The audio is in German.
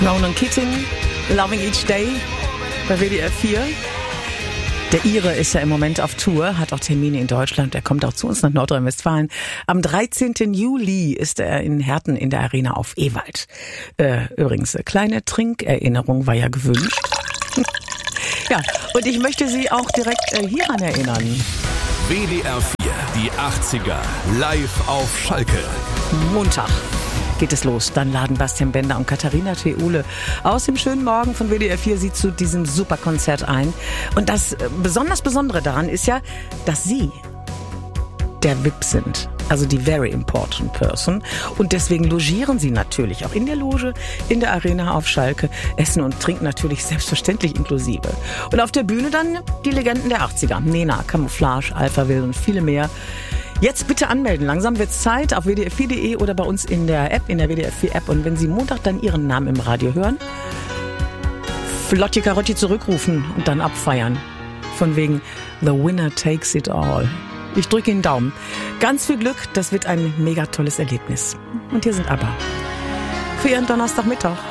Ronan Keating, Loving Each Day bei WDR 4. Der Ire ist ja im Moment auf Tour, hat auch Termine in Deutschland. Er kommt auch zu uns nach Nordrhein-Westfalen. Am 13. Juli ist er in Herten in der Arena auf Ewald. Übrigens, kleine Trinkerinnerung war ja gewünscht. Ja, und ich möchte Sie auch direkt hieran erinnern. WDR 4, die 80er, live auf Schalke. Montag geht es los. Dann laden Bastian Bender und Katharina Theule aus dem schönen Morgen von WDR 4 Sie zu diesem Superkonzert ein. Und das besonders Besondere daran ist ja, dass Sie der VIP sind. Also die very important person. Und deswegen logieren Sie natürlich auch in der Loge, in der Arena auf Schalke. Essen und Trinken natürlich selbstverständlich inklusive. Und auf der Bühne dann die Legenden der 80er. Nena, Camouflage, Alphaville und viele mehr. Jetzt bitte anmelden. Langsam wird's Zeit auf wdr4.de oder bei uns in der App, in der WDR 4 App. Und wenn Sie Montag dann Ihren Namen im Radio hören, Flotti Carotti zurückrufen und dann abfeiern. Von wegen The Winner Takes It All. Ich drücke Ihnen Daumen. Ganz viel Glück, das wird ein mega tolles Erlebnis. Und hier sind ABBA. Für Ihren Donnerstagmittag.